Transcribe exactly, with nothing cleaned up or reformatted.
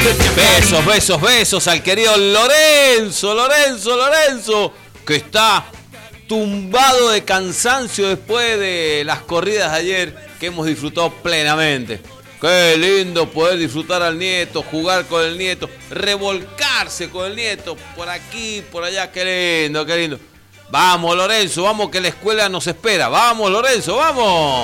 Besos, besos, besos al querido Lorenzo, Lorenzo, Lorenzo, que está tumbado de cansancio después de las corridas de ayer que hemos disfrutado plenamente. Qué lindo poder disfrutar al nieto, jugar con el nieto, revolcarse con el nieto, por aquí, por allá, qué lindo, qué lindo. Vamos, Lorenzo, vamos que la escuela nos espera. Vamos, Lorenzo, vamos.